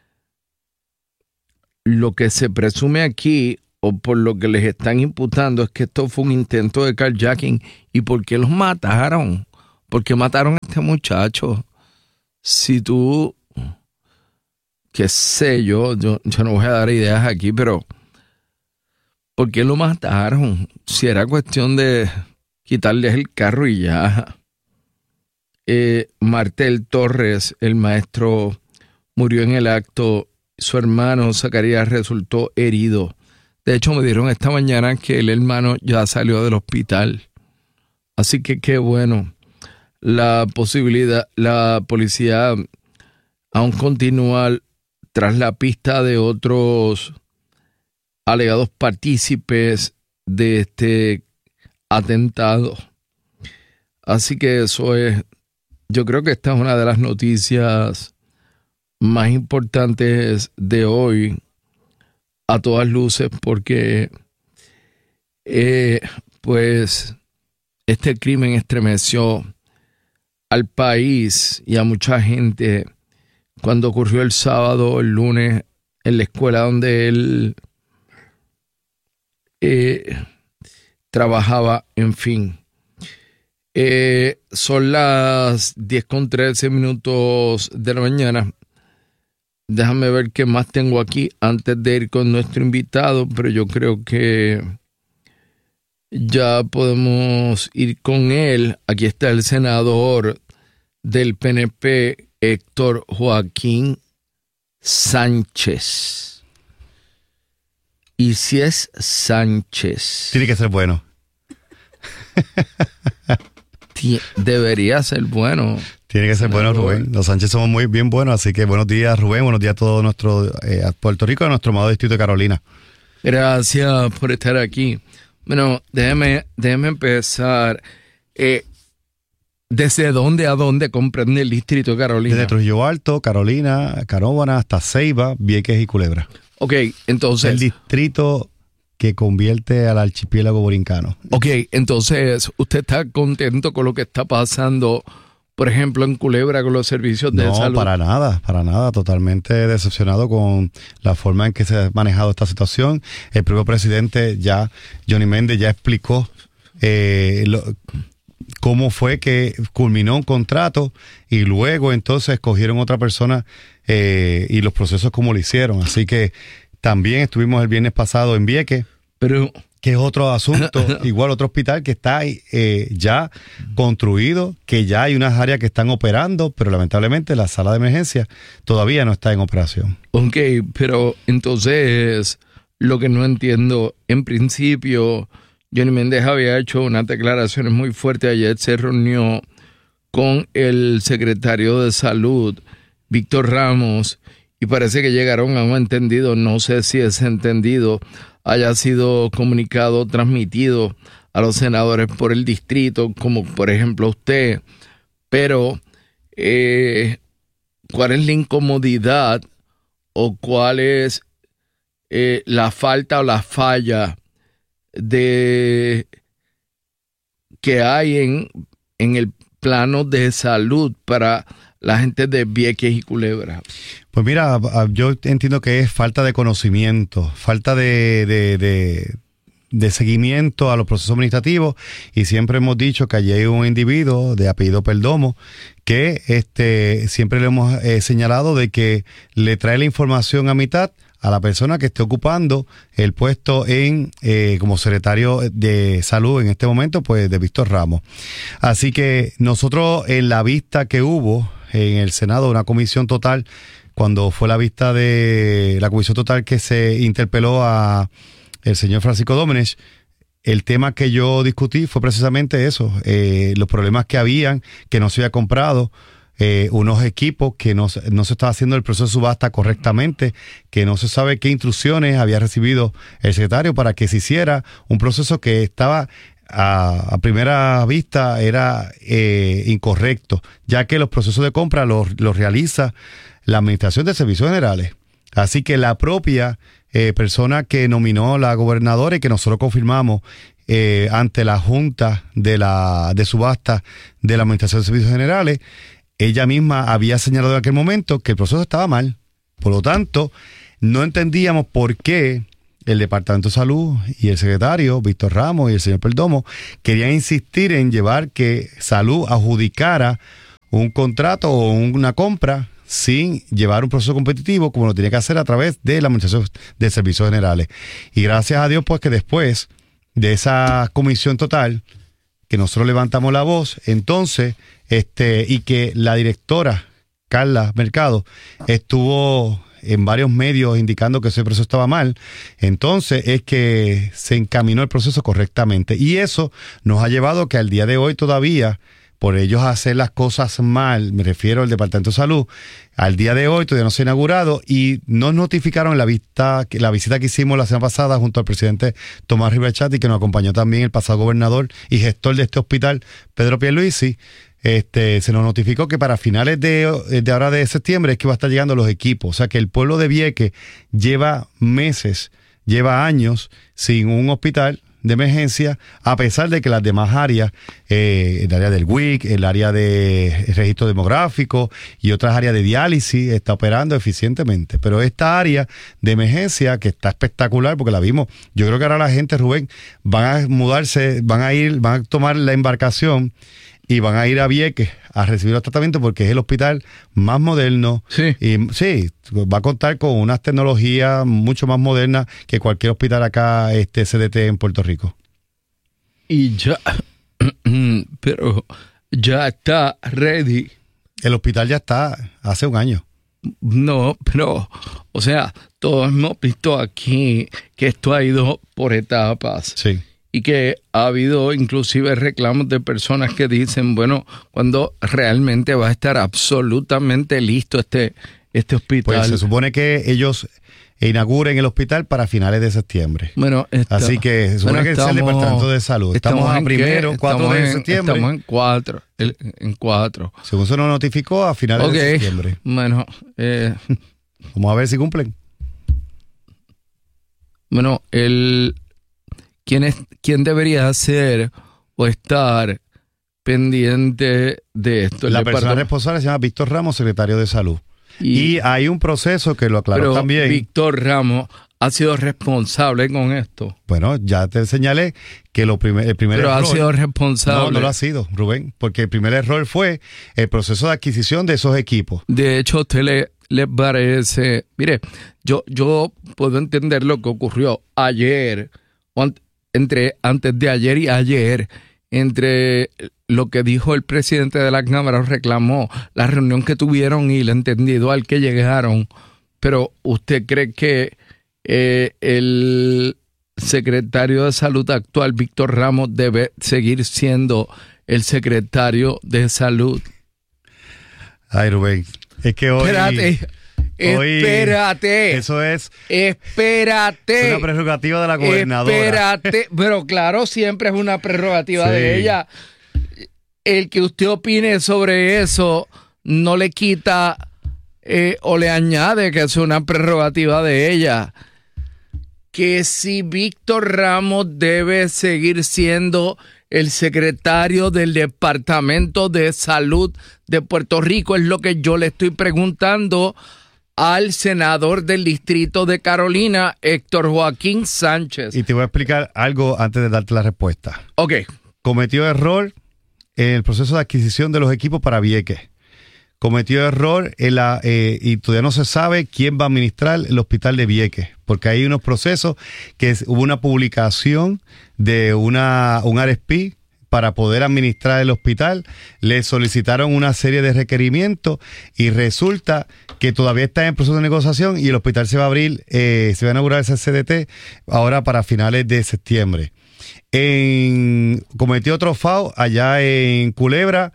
lo que se presume aquí, o por lo que les están imputando, es que esto fue un intento de carjacking. ¿Y por qué los mataron? ¿Por qué mataron a este muchacho? Si tú, qué sé yo no voy a dar ideas aquí, pero ¿por qué lo mataron? Si era cuestión de quitarles el carro y ya. Martel Torres, el maestro, murió en el acto. Su hermano Zacarías resultó herido. De hecho, me dieron esta mañana que el hermano ya salió del hospital. Así que qué bueno. La policía aún continúa tras la pista de otros alegados partícipes de este atentado. Así que eso es, yo creo que esta es una de las noticias más importantes de hoy, a todas luces, porque pues este crimen estremeció al país y a mucha gente cuando ocurrió el sábado, el lunes, en la escuela donde él trabajaba, en fin. Son las 10:13 de la mañana. Déjame ver qué más tengo aquí antes de ir con nuestro invitado, pero yo creo que ya podemos ir con él. Aquí está el senador del PNP, Héctor Joaquín Sánchez. Y si es Sánchez, tiene que ser bueno. Debería ser bueno. Tiene que ser bueno, Rubén. Los Sánchez somos muy bien buenos, así que buenos días, Rubén. Buenos días a todo nuestro Puerto Rico, a nuestro amado distrito de Carolina. Gracias por estar aquí. Bueno, déjeme empezar. ¿Desde dónde a dónde comprende el distrito de Carolina? Desde Trujillo Alto, Carolina, Canóvana, hasta Ceiba, Vieques y Culebra. Ok, entonces... El distrito que convierte al archipiélago borincano. Ok, entonces, ¿usted está contento con lo que está pasando, por ejemplo, en Culebra con los servicios de salud? No, para nada, totalmente decepcionado con la forma en que se ha manejado esta situación. El propio presidente Johnny Méndez, ya explicó cómo fue que culminó un contrato y luego entonces escogieron otra persona y los procesos como lo hicieron. Así que también estuvimos el viernes pasado en Vieques, pero que es otro asunto, igual otro hospital que está ya construido, que ya hay unas áreas que están operando, pero lamentablemente la sala de emergencia todavía no está en operación. Ok, pero entonces lo que no entiendo, en principio Johnny Méndez había hecho unas declaraciones muy fuertes. Ayer se reunió con el secretario de Salud, Víctor Ramos, y parece que llegaron a un entendido. No sé si ese entendido haya sido comunicado, transmitido a los senadores por el distrito, como por ejemplo usted, pero ¿cuál es la incomodidad o cuál es la falta o la falla de que hay en el plano de salud para la gente de Vieques y Culebra? Pues mira, yo entiendo que es falta de conocimiento, falta de seguimiento a los procesos administrativos, y siempre hemos dicho que allí hay un individuo de apellido Perdomo que siempre le hemos señalado de que le trae la información a mitad a la persona que esté ocupando el puesto como secretario de salud en este momento, pues de Víctor Ramos. Así que nosotros, en la vista que hubo en el Senado, una comisión total, cuando fue la vista de la comisión total que se interpeló a el señor Francisco Domenech, el tema que yo discutí fue precisamente eso, los problemas que habían, que no se había comprado, unos equipos que no se estaba haciendo el proceso de subasta correctamente, que no se sabe qué instrucciones había recibido el secretario para que se hiciera un proceso que estaba a primera vista era incorrecto, ya que los procesos de compra los realiza la Administración de Servicios Generales. Así que la propia persona que nominó la gobernadora y que nosotros confirmamos ante la Junta de Subasta de la Administración de Servicios Generales. Ella misma había señalado en aquel momento que el proceso estaba mal. Por lo tanto, no entendíamos por qué el Departamento de Salud y el secretario, Víctor Ramos y el señor Perdomo, querían insistir en llevar que Salud adjudicara un contrato o una compra sin llevar un proceso competitivo como lo tenía que hacer a través de la Administración de Servicios Generales. Y gracias a Dios, pues que después de esa comisión total, que nosotros levantamos la voz, entonces, y que la directora, Carla Mercado, estuvo en varios medios indicando que ese proceso estaba mal, entonces es que se encaminó el proceso correctamente. Y eso nos ha llevado que al día de hoy todavía, por ellos hacer las cosas mal, me refiero al Departamento de Salud, al día de hoy todavía no se ha inaugurado y nos notificaron la visita que hicimos la semana pasada junto al presidente Tomás Rivera Chatty, que nos acompañó también el pasado gobernador y gestor de este hospital, Pedro Pierluisi. Se nos notificó que para finales de ahora de septiembre es que va a estar llegando los equipos. O sea que el pueblo de Vieques lleva meses, lleva años sin un hospital de emergencia, a pesar de que las demás áreas, el área del WIC, el área de registro demográfico y otras áreas de diálisis está operando eficientemente. Pero esta área de emergencia, que está espectacular porque la vimos, yo creo que ahora la gente, Rubén, van a mudarse, van a tomar la embarcación y van a ir a Vieques a recibir los tratamientos porque es el hospital más moderno. Sí. Y sí, va a contar con unas tecnologías mucho más modernas que cualquier hospital acá, CDT en Puerto Rico. Y pero ya está ready. El hospital ya está hace un año. No, pero, o sea, todos hemos visto aquí que esto ha ido por etapas. Sí. Y que ha habido inclusive reclamos de personas que dicen, bueno, cuando realmente va a estar absolutamente listo este hospital. Pues se supone que ellos inauguren el hospital para finales de septiembre. Bueno, así que se supone que es el Departamento de Salud. Estamos a primero, 4 de septiembre. Estamos en 4. Según se nos notificó, a finales de septiembre. Bueno, vamos a ver si cumplen. Bueno, ¿Quién debería hacer o estar pendiente de esto? La persona responsable se llama Víctor Ramos, secretario de Salud. Y hay un proceso que lo aclaró también. Víctor Ramos ha sido responsable con esto. Bueno, ya te señalé que el primer Pero error... ha sido responsable. No lo ha sido, Rubén, porque el primer error fue el proceso de adquisición de esos equipos. De hecho, a usted le parece... Mire, yo puedo entender lo que ocurrió ayer, antes de ayer y ayer, entre lo que dijo el presidente de la Cámara, reclamó la reunión que tuvieron y el entendido al que llegaron. Pero ¿usted cree que el secretario de Salud actual, Víctor Ramos, debe seguir siendo el secretario de Salud? Ay, Rubén, es que hoy... Espérate. Eso es. Espérate. Es una prerrogativa de la gobernadora. Espérate. Pero claro, siempre es una prerrogativa de ella. El que usted opine sobre eso no le quita o le añade que es una prerrogativa de ella. Que si Víctor Ramos debe seguir siendo el secretario del Departamento de Salud de Puerto Rico, es lo que yo le estoy preguntando al senador del Distrito de Carolina, Héctor Joaquín Sánchez. Y te voy a explicar algo antes de darte la respuesta. Ok. Cometió error en el proceso de adquisición de los equipos para Vieques. Cometió error y todavía no se sabe quién va a administrar el hospital de Vieques, porque hay unos procesos que hubo una publicación de un RFP para poder administrar el hospital. Le solicitaron una serie de requerimientos y resulta que todavía está en proceso de negociación y el hospital se va a abrir, se va a inaugurar ese CDT ahora para finales de septiembre. Cometió otro FAO allá en Culebra,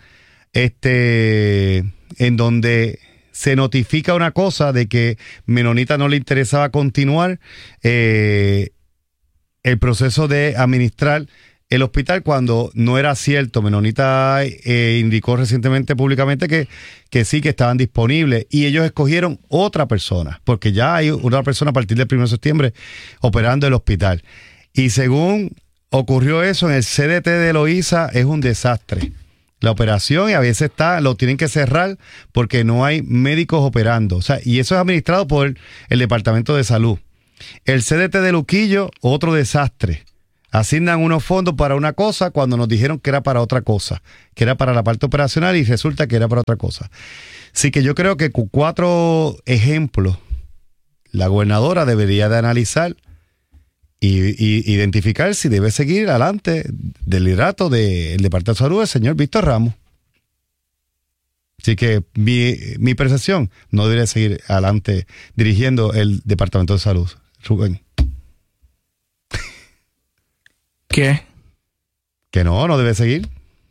en donde se notifica una cosa de que Menonita no le interesaba continuar el proceso de administrar el hospital cuando no era cierto. Menonita indicó recientemente públicamente que sí, que estaban disponibles y ellos escogieron otra persona, porque ya hay una persona a partir del 1 de septiembre operando el hospital. Y según ocurrió eso en el CDT de Loíza, es un desastre. La operación, y a veces lo tienen que cerrar porque no hay médicos operando. O sea, y eso es administrado por el Departamento de Salud. El CDT de Luquillo, otro desastre. Asignan unos fondos para una cosa cuando nos dijeron que era para otra cosa, que era para la parte operacional y resulta que era para otra cosa. Así que yo creo que con 4 ejemplos, la gobernadora debería de analizar y identificar si debe seguir adelante del liderato del Departamento de Salud del señor Víctor Ramos. Así que mi percepción no debería seguir adelante dirigiendo el Departamento de Salud. Rubén. ¿Qué? Que no debe seguir.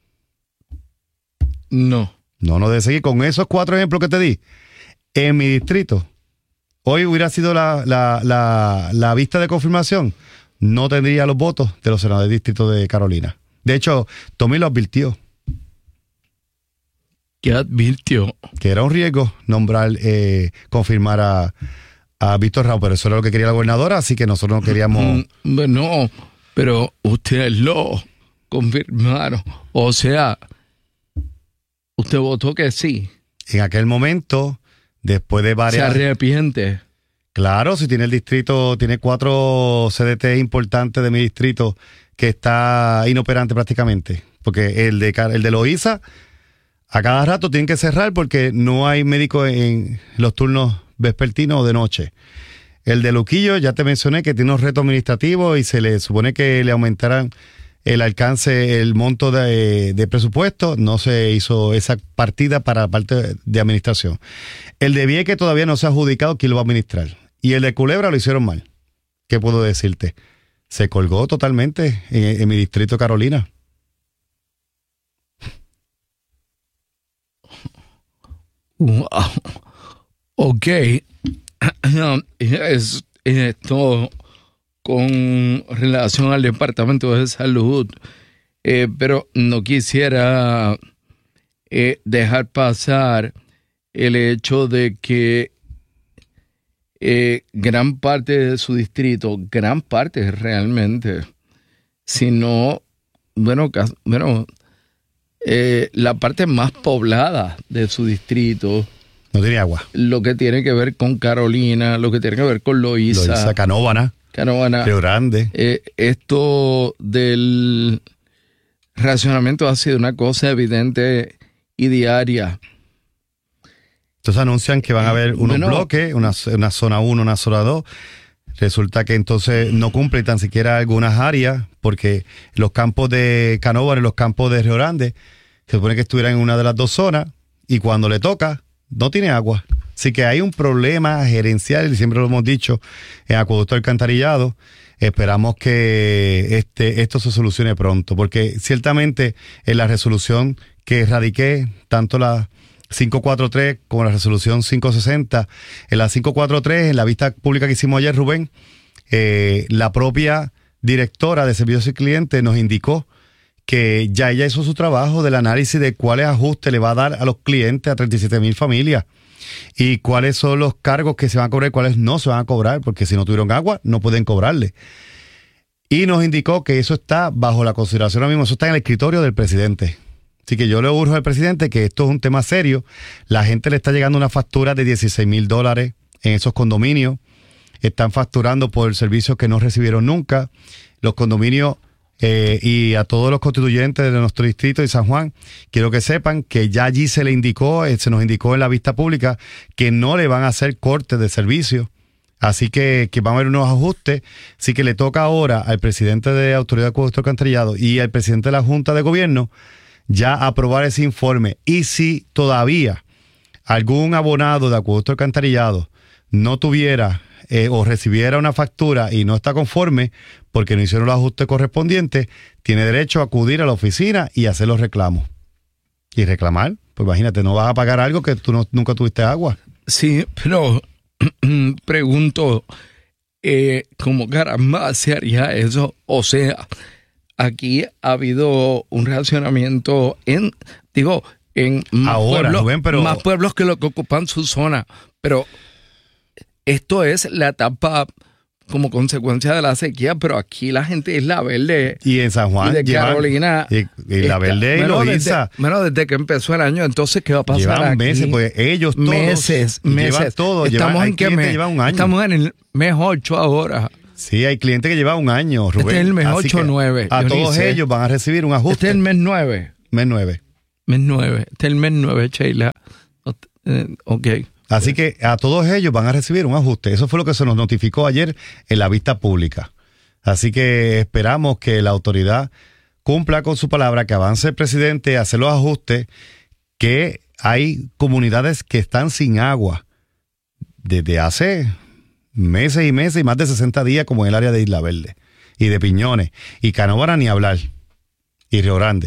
No debe seguir. Con esos 4 ejemplos que te di, en mi distrito, hoy hubiera sido la vista de confirmación, no tendría los votos de los senadores del distrito de Carolina. De hecho, Tommy lo advirtió. ¿Qué advirtió? Que era un riesgo confirmar a Víctor Ramos, pero eso era lo que quería la gobernadora, así que nosotros no queríamos... No, pero ustedes lo confirmaron. O sea, usted votó que sí. En aquel momento, después de varias... ¿Se arrepiente? Claro, si tiene el distrito, tiene 4 CDT importantes de mi distrito que está inoperante prácticamente. Porque el de Loíza, a cada rato tienen que cerrar porque no hay médico en los turnos vespertinos o de noche. El de Luquillo, ya te mencioné que tiene unos retos administrativos y se le supone que le aumentaran el alcance, el monto de presupuesto. No se hizo esa partida para la parte de administración. El de Vieques todavía no se ha adjudicado quién lo va a administrar. Y el de Culebra lo hicieron mal. ¿Qué puedo decirte? Se colgó totalmente en mi distrito Carolina. Wow. Ok. Esto con relación al Departamento de Salud, pero no quisiera dejar pasar el hecho de que gran parte de su distrito, gran parte realmente, sino, la parte más poblada de su distrito, no tiene agua. Lo que tiene que ver con Carolina, lo que tiene que ver con Loíza, Canóvana, Río Grande. Esto del racionamiento ha sido una cosa evidente y diaria. Entonces anuncian que van a haber unos bloques, una zona 1, una zona 2. Resulta que entonces no cumple tan siquiera algunas áreas, porque los campos de Canóvana y los campos de Río Grande se supone que estuvieran en una de las 2 zonas, y cuando le toca, no tiene agua. Así que hay un problema gerencial, y siempre lo hemos dicho, en acueducto alcantarillado. Esperamos que esto se solucione pronto, porque ciertamente en la resolución que radiqué, tanto la 543 como la resolución 560, en la 543, en la vista pública que hicimos ayer, Rubén, la propia directora de Servicios al Cliente nos indicó que ya ella hizo su trabajo del análisis de cuáles ajustes le va a dar a los clientes, a 37,000 familias, y cuáles son los cargos que se van a cobrar y cuáles no se van a cobrar, porque si no tuvieron agua no pueden cobrarle. Y nos indicó que eso está bajo la consideración ahora mismo, eso está en el escritorio del presidente. Así que yo le urjo al presidente que esto es un tema serio. La gente le está llegando una factura de $16,000 en esos condominios. Están facturando por servicios que no recibieron nunca. Los condominios y a todos los constituyentes de nuestro distrito de San Juan, quiero que sepan que ya allí se nos indicó en la vista pública que no le van a hacer cortes de servicio. Así que van a haber unos ajustes. Así que le toca ahora al presidente de Autoridad de Acueducto Alcantarillado y al presidente de la Junta de Gobierno ya aprobar ese informe. Y si todavía algún abonado de Acueducto Alcantarillado no tuviera o recibiera una factura y no está conforme porque no hicieron los ajustes correspondientes, tiene derecho a acudir a la oficina y hacer los reclamos. Y reclamar, pues imagínate, no vas a pagar algo que tú nunca tuviste agua. Sí, pero pregunto, ¿cómo caramba se haría eso? O sea, aquí ha habido un racionamiento en más pueblos, Rubén, más pueblos que lo que ocupan su zona, pero esto es la etapa como consecuencia de la sequía, pero aquí la gente de Isla Verde y en San Juan y de Carolina y Isla Verde y Loíza, desde que empezó el año, entonces ¿qué va a pasar? Llevan aquí? meses, pues ellos todos meses llevan todo. Estamos en qué mes? Llevan un año. Estamos en el mes 8 ahora. Sí, hay clientes que llevan un año, Rubén. Este es el mes 8 o 9. A todos ellos van a recibir un ajuste. Este es el mes 9. Mes 9. Mes 9. Este es el mes 9, Sheila. Ok. Así que a todos ellos van a recibir un ajuste. Eso fue lo que se nos notificó ayer en la vista pública. Así que esperamos que la autoridad cumpla con su palabra, que avance el presidente a hacer los ajustes, que hay comunidades que están sin agua desde hace meses y meses y más de 60 días, como en el área de Isla Verde y de Piñones y Canóvara ni hablar y Río Grande.